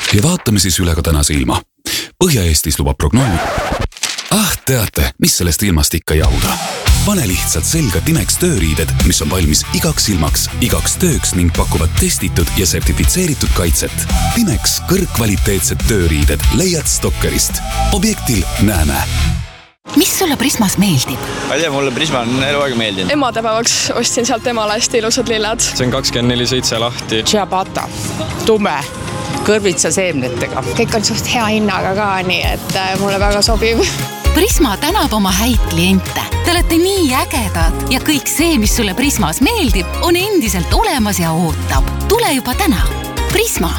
Ja vaatame siis üle ka tänase ilma. Põhja-Eestis lubab prognoos. Teate, mis sellest ilmast ikka jauda? Pane lihtsalt selga Timex tööriided, mis on valmis igaks ilmaks, igaks tööks ning pakuvad testitud ja sertifitseeritud kaitset. Timex kõrgkvaliteetsed tööriided leiad Stokkerist. Objektil näeme. Mis sulle Prismas meeldib? Ma ei tea, mulle Prisma on eluaeg meeldinud. Emadepäevaks ostsin sealt emale hästi ilusad lilled. See on 24/7 lahti. Ciabatta, tume, kõrvitsa seemnetega. Kõik on suht hea hinnaga ka, nii et mulle väga sobib. Prisma tänab oma häid kliente. Te olete nii ägedad ja kõik see, mis sulle Prismas meeldib, on endiselt olemas ja ootab. Tule juba täna. Prisma.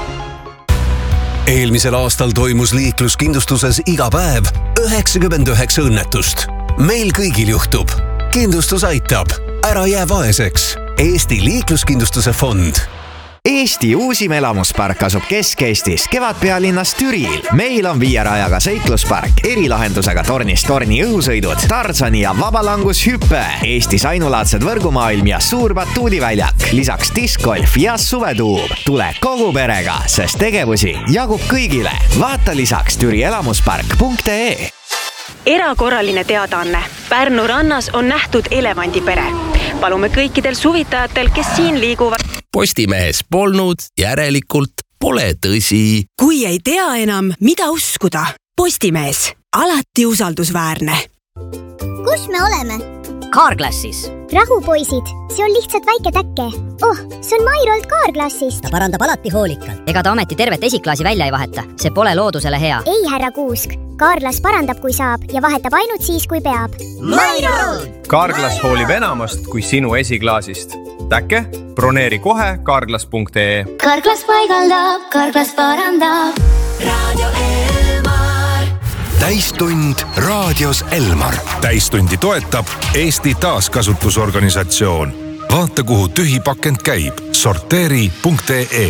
Eelmisel aastal toimus liikluskindlustuses iga päev 99 õnnetust. Meil kõigil juhtub. Kindlustus aitab. Ära jää vaeseks. Eesti liikluskindlustuse fond. Eesti uusim elamuspark asub Kesk-Eestis, Kevadpealinnas Türil. Meil on 5 rajaga seikluspark, erilahendusega tornist torni õhusõidud, Tarzani ja vabalangushüppe, Eestis ainulaadsed võrgumaailm ja suur batuudiväljak, lisaks diskgolf ja suvetuub. Tule kogu perega, sest tegevusi jagub kõigile. Vaata lisaks türielamuspark.ee. Erakorraline teadaanne. Pärnu rannas on nähtud elevandipere. Palume kõikidel suvitajatel, kes siin liiguvad. Postimehes polnud, järelikult pole tõsi. Kui ei tea enam, mida uskuda. Postimees. Alati usaldusväärne. Kus me oleme? Carglassis. Rahu, poisid. See on lihtsalt väike täkke. See on Mairolt Carglassist. Ta parandab alati hoolikalt. Ega ta ometi tervet esiklaasi välja ei vaheta. See pole loodusele hea. Ei, härra Kuusk. Carglass parandab, kui saab ja vahetab ainult siis, kui peab. Mairolt! Carglass hoolib enamast kui sinu esiklaasist. Täkke? Broneeri kohe carglass.ee. Carglass paigaldab, Carglass parandab. Radio Elmar. Täistund raadios Elmar. Täistundi toetab Eesti taaskasutusorganisatsioon. Vaata, kuhu tühi pakend käib. Sorteeri.ee.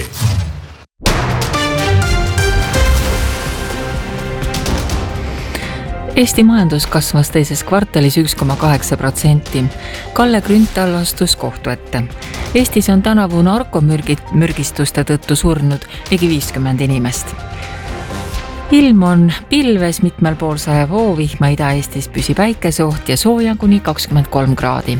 Eesti majandus kasvas teises kvartalis 1,8%. Kalle Grünthal astus kohtu ette. Eestis on tänavu narkomürgistuste tõttu surnud ligi 50 inimest. Ilm on pilves, mitmel pool sajab hoovihma, Ida-Eestis püsib päikeseoht ja sooja kuni 23 kraadi.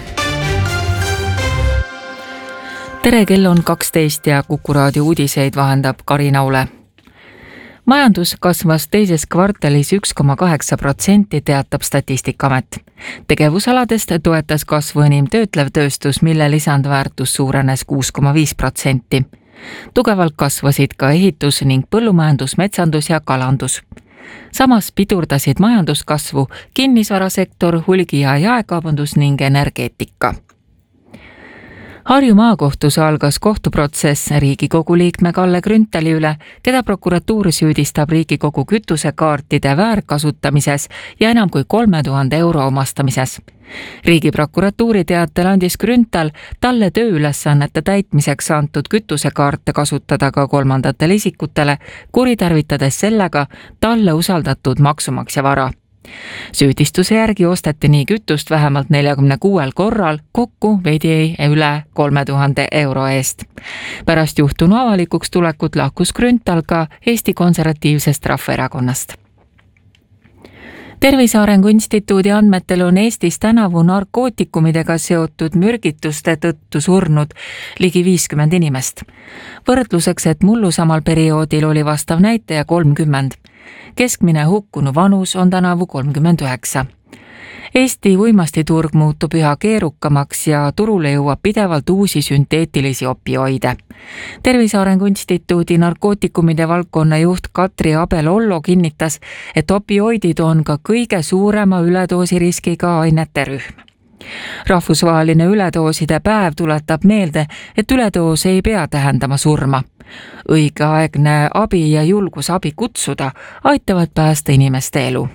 Tere, kell on 12 ja Kuku raadio uudiseid vahendab Karina Ule. Majandus kasvas teises kvartalis 1,8%, teatab Statistikaamet. Tegevusaladest toetas kasvu enim töötlev tööstus, mille lisandväärtus suurenes 6,5%. Tugevalt kasvasid ka ehitus ning põllumajandus, metsandus ja kalandus. Samas pidurdasid majanduskasvu kinnisvarasektor, hulgi- ja jaekaubandus ning energeetika. Harju maakohtus algas kohtuprotsess Riigikogu liikme Kalle Grünthali üle, keda prokuratuur süüdistab Riigikogu kütusekaartide väärkasutamises ja enam kui 3000 euro omastamises. Riigiprokuratuuri teatel andis Grünthal talle tööülesannete täitmiseks antud kütusekaarte kasutada ka kolmandatele isikutele, kuritarvitades sellega talle usaldatud maksumaksja vara. Süüdistuse järgi osteti nii kütust vähemalt 46 korral, kokku veidi üle 3000 euro eest. Pärast juhtunu avalikuks tulekut lahkus Grünthal ka Eesti Konservatiivsest Rahvaerakonnast. Tervise Arengu Instituudi andmetel on Eestis tänavu narkootikumidega seotud mürgituste tõttu surnud ligi 50 inimest. Võrdluseks, et mullu samal perioodil oli vastav näitaja 30. Keskmine hukkunu vanus on tänavu 39. Eesti uimastiturg muutub üha keerukamaks ja turule jõuab pidevalt uusi sünteetilisi opioide. Tervise Arengu Instituudi narkootikumide valdkonna juht Katri Abel-Ollo kinnitas, et opioidid on ka kõige suurema üledoosiriskiga ainete rühm. Rahvusvaheline üledooside päev tuletab meelde, et üledoos ei pea tähendama surma. Õigeaegne abi ja julgus abi kutsuda aitavad päästa inimeste elu.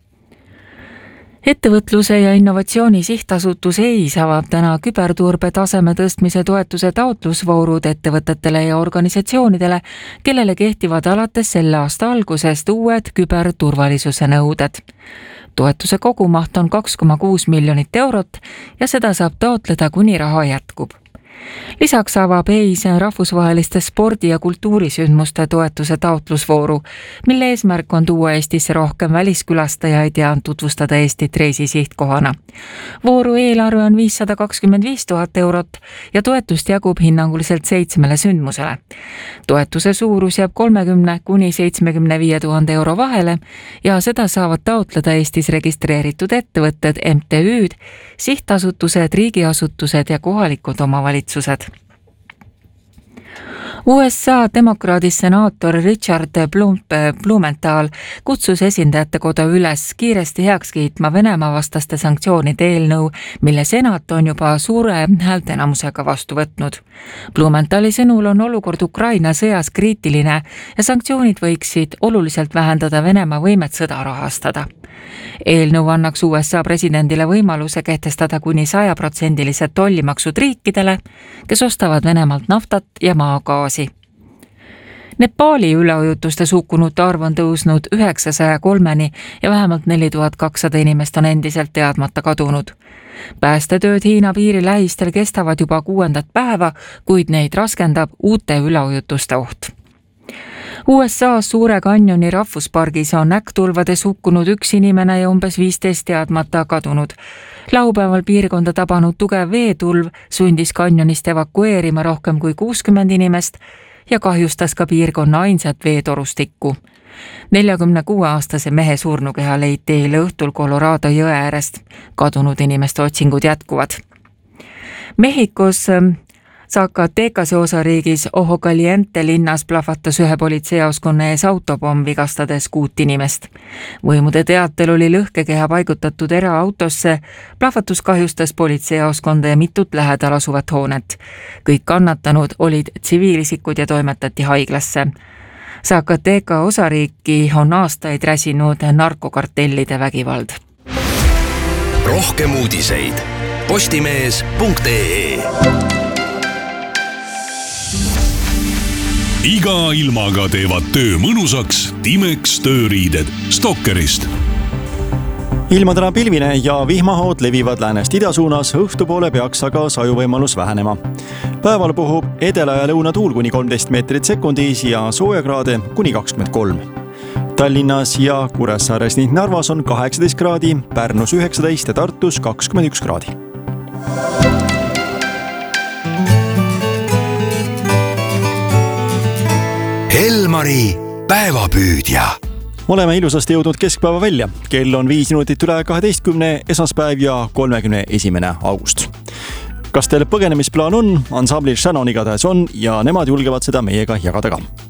Ettevõtluse ja innovatsiooni sihtasutus EIS avab täna küberturbe taseme tõstmise toetuse taotlusvoorud ettevõtetele ja organisatsioonidele, kellele kehtivad alates selle aasta algusest uued küberturvalisuse nõuded. Toetuse kogumaht on 2,6 miljonit eurot ja seda saab taotleda, kuni raha jätkub. Lisaks avab EIS rahvusvaheliste spordi- ja kultuurisündmuste toetuse taotlusvooru, mille eesmärk on tuua Eestisse rohkem väliskülastajaid ja tutvustada Eestit reisisihtkohana. Vooru eelarve on 525 000 eurot ja toetust jagub hinnanguliselt 7 sündmusele. Toetuse suurus jääb 30 kuni 75 000 euro vahele ja seda saavad taotleda Eestis registreeritud ettevõtted, MTÜ-d, sihtasutused, riigiasutused ja kohalikud omavalitsused. USA demokraadist senaator Richard Blumenthal kutsus esindajate koda üles kiiresti heaks kiitma Venemaa vastaste sanktsioonide eelnõu, mille senat on juba suure häälteenamusega vastu võtnud. Blumenthali sõnul on olukord Ukraina sõjas kriitiline ja sanktsioonid võiksid oluliselt vähendada Venemaa võimet sõda rahastada. Eelnõu annaks USA presidendile võimaluse kehtestada kuni 100% tollimaksud riikidele, kes ostavad Venemaalt naftat ja maagaasi. Nepaali üleujutustes hukkunute arv on tõusnud 903-ni ja vähemalt 4200 inimest on endiselt teadmata kadunud. Päästetööd Hiina piiri lähistel kestavad juba 6. päeva, kuid neid raskendab uute üleujutuste oht. USA Suure Kanjoni rahvuspargis on äkktulvades hukkunud 1 inimene ja umbes 15 teadmata kadunud. Laupäeval piirkonda tabanud tugev veetulv sundis kanjonist evakueerima rohkem kui 60 inimest ja kahjustas ka piirkonna ainsat veetorustikku. 46-aastase mehe surnukeha leiti eile õhtul Colorado jõe äärest. Kadunud inimeste otsingud jätkuvad. Mehhikos Zacatecase osariigis Ojo Caliente linnas plahvatas ühe politseijaoskonna ees autopomm, vigastades 6 inimest. Võimude teatel oli lõhkekeha paigutatud eraautosse, plahvatus kahjustas politseijaoskonda ja mitut lähedal asuvat hoonet. Kõik kannatanud olid tsiviilisikud ja toimetati haiglasse. Zacateca osariiki on aastaid räsinud narkokartellide vägivald. Rohkem uudiseid postimees.ee. Iga ilmaga teevad töö mõnusaks Timex tööriided Stokkerist. Ilma täna pilvine ja vihmahood levivad läänest ida suunas, õhtupoole peaks aga sajuvõimalus vähenema. Päeval puhub edela- ja lõunatuul kuni 13 meetrit sekundis ja soojakraade kuni 23. Tallinnas ja Kuressaares ning Narvas on 18 kraadi, Pärnus 19 ja Tartus 21 kraadi. Elmari päevapüüdja. Oleme ilusasti jõudnud keskpäeva välja. Kell on 5 minutit üle 12, esmaspäev ja 31. august. Kas teil põgenemisplaan on? Ansamblil Shannon igatahes on ja nemad julgevad seda meiega jagada ka.